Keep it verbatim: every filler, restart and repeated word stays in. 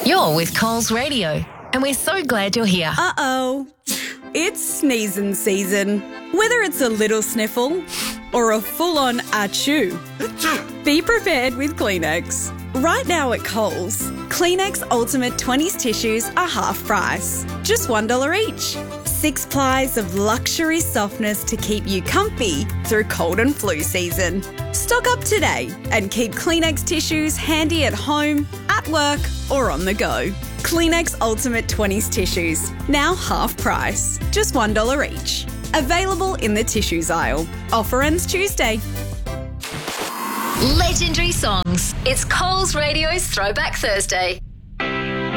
You're with Coles Radio, and we're so glad you're here. Uh-oh. It's sneezing season. Whether it's a little sniffle or a full-on achoo, be prepared with Kleenex. Right now at Coles, Kleenex Ultimate twenties tissues are half price, just one dollar each. Six plies of luxury softness to keep you comfy through cold and flu season. Stock up today and keep Kleenex tissues handy at home, at work or on the go. Kleenex Ultimate twenties tissues, now half price, just one dollar each. Available in the tissues aisle. Offer ends Tuesday. Legendary songs. It's Coles Radio's Throwback Thursday.